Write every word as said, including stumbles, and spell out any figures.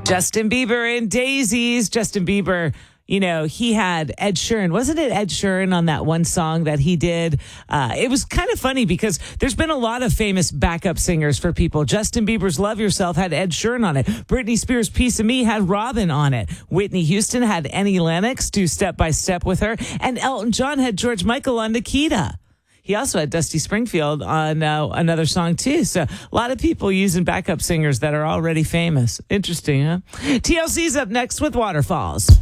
Justin Bieber and Daisies. Justin Bieber, you know, he had Ed Sheeran. Wasn't it Ed Sheeran on that one song that he did? Uh, it was kind of funny because there's been a lot of famous backup singers for people. Justin Bieber's Love Yourself had Ed Sheeran on it. Britney Spears' Piece of Me had Robin on it. Whitney Houston had Annie Lennox do Step by Step with her. And Elton John had George Michael on Nikita. He also had Dusty Springfield on uh, another song, too. So a lot of people using backup singers that are already famous. Interesting, huh? T L C's up next with Waterfalls.